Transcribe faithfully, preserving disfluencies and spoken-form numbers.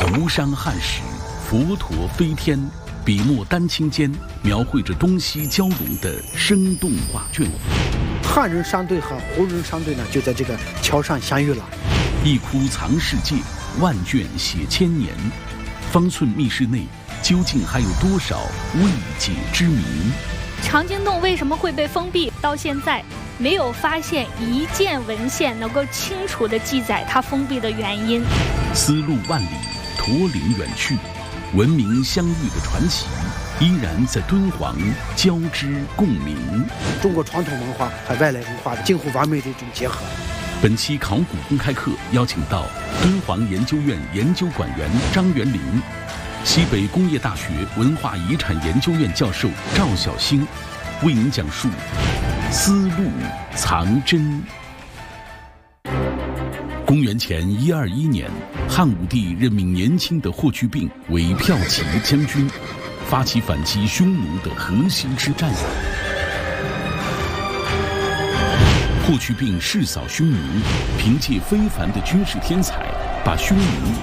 吴山汉史，佛陀飞天，笔墨丹青间描绘着东西交融的生动画卷。 汉人商队和胡人商队呢，就在这个桥上相遇了。 一窟藏世界，万卷写千年。方寸密室内，究竟还有多少未解之谜？ 长津洞为什么会被封闭？到现在没有发现一件文献能够清楚地记载它封闭的原因。 丝路万里，驼铃远去，文明相遇的传奇依然在敦煌交织共鸣。 中国传统文化和外来文化的近乎完美的一种结合。 本期考古公开课邀请到敦煌研究院研究馆员张元林，西北工业大学文化遗产研究院教授赵小星，为您讲述丝路藏真。公元前一二一年，汉武帝任命年轻的霍去病为骠骑将军，发起反击匈奴的河西之战。霍去病誓扫匈奴，凭借非凡的军事天才，把匈奴